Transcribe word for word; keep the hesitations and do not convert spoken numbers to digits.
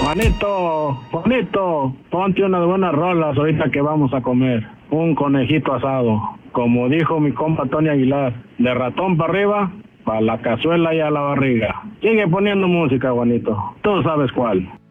Juanito, Juanito, ponte unas buenas rolas ahorita que vamos a comer. Un conejito asado, como dijo mi compa Tony Aguilar, de ratón para arriba, para la cazuela y a la barriga. Sigue poniendo música, Juanito, tú sabes cuál.